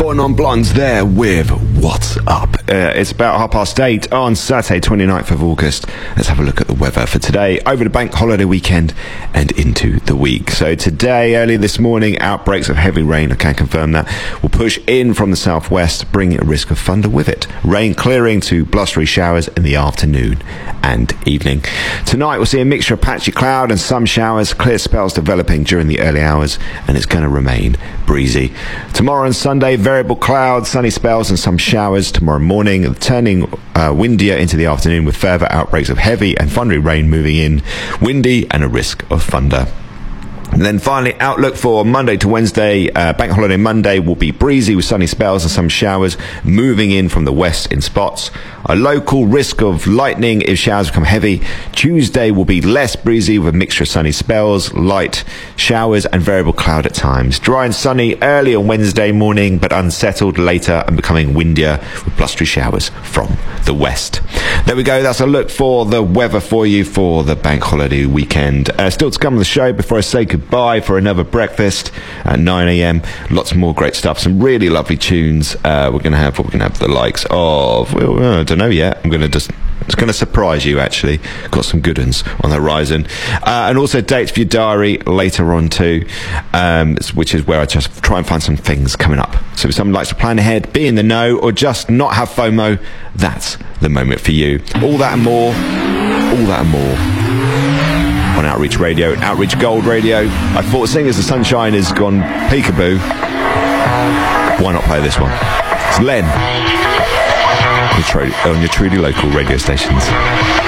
4 Non-Blondes there with What's Up. It's about 8:30 on Saturday, 29th of August. Let's have a look at the weather for today, over the bank holiday weekend and into the week. So today, early this morning, outbreaks of heavy rain, I can confirm that, will push in from the southwest, bringing a risk of thunder with it. Rain clearing to blustery showers in the afternoon and evening. Tonight, we'll see a mixture of patchy cloud and some showers, clear spells developing during the early hours, and it's going to remain breezy. Tomorrow and Sunday, variable clouds, sunny spells and some showers. Tomorrow morning, turning windier into the afternoon with further outbreaks of heavy and thundery rain moving in, windy and a risk of thunder. And then finally, outlook for Monday to Wednesday. Bank holiday Monday will be breezy with sunny spells and some showers moving in from the west in spots. A local risk of lightning if showers become heavy. Tuesday will be less breezy with a mixture of sunny spells, light showers and variable cloud at times. Dry and sunny early on Wednesday morning, but unsettled later and becoming windier with blustery showers from the west. There we go. That's a look for the weather for you for the bank holiday weekend. Still to come on the show before I say goodbye for another breakfast at 9 a.m. Lots more great stuff. Some really lovely tunes. We're going to have the likes of, well, I don't know yet. It's going to surprise you, actually. Got some good ones on the horizon. And also dates for your diary later on too, which is where I just try and find some things coming up. So if someone likes to plan ahead, be in the know, or just not have FOMO, that's the moment for you. All that and more on Outreach Radio, Outreach Gold Radio. I thought, seeing as the sunshine has gone peekaboo, why not play this one? It's Len on your truly local radio stations.